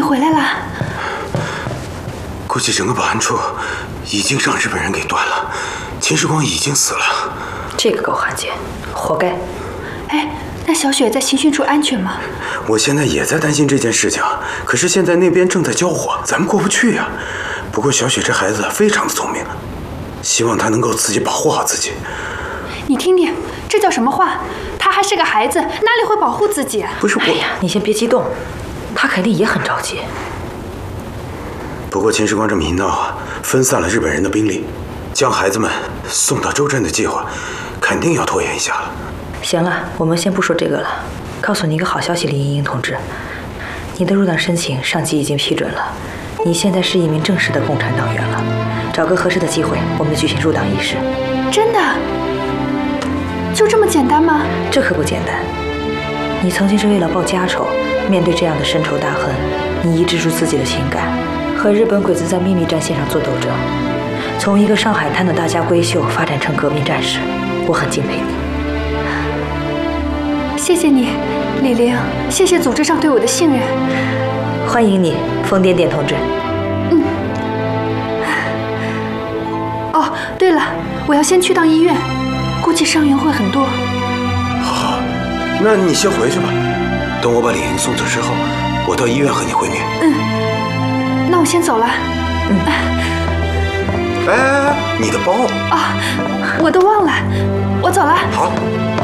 回来了。 估计整个保安处已经让日本人给端了，秦时光已经死了。 这个狗汉奸，活该。 哎，那小雪在刑讯处安全吗？ 我现在也在担心这件事情，可是现在那边正在交火，咱们过不去呀。不过小雪这孩子非常的聪明，希望她能够自己保护好自己。 你听听，这叫什么话？他还是个孩子，哪里会保护自己？ 不是我， 哎呀，你先别激动，他肯定也很着急。 不过秦时光这么一闹，分散了日本人的兵力，将孩子们送到周镇的计划，肯定要拖延一下了。 行了，我们先不说这个了。告诉你一个好消息，林莹莹同志，你的入党申请上级已经批准了，你现在是一名正式的共产党员了。找个合适的机会，我们举行入党仪式。 真的？就这么简单吗？ 这可不简单。你曾经是为了报家仇，面对这样的深仇大恨，你抑制住自己的情感，和日本鬼子在秘密战线上做斗争，从一个上海滩的大家闺秀发展成革命战士，我很敬佩你。 谢谢你，李玲，谢谢组织上对我的信任。 欢迎你，冯点点同志。 哦，对了，我要先去趟医院，估计伤员会很多。 好，那你先回去吧。等我把李莹送走之后，我到医院和你会面。 那我先走了。 哎，你的包啊，我都忘了，我走了。 好。